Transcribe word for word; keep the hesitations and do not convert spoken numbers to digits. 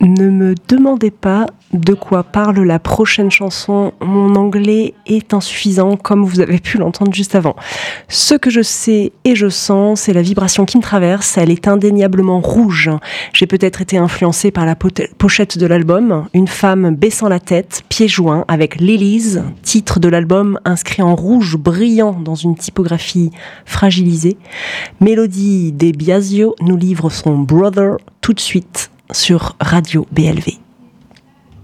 Ne me demandez pas de quoi parle la prochaine chanson. Mon anglais est insuffisant, comme vous avez pu l'entendre juste avant. Ce que je sais et je sens, c'est la vibration qui me traverse. Elle est indéniablement rouge. J'ai peut-être été influencée par la pochette de l'album. Une femme baissant la tête, pieds joints, avec Lilies, titre de l'album inscrit en rouge brillant dans une typographie fragilisée. Mélodie des Biasio nous livre son Brother tout de suite sur Radio B L V.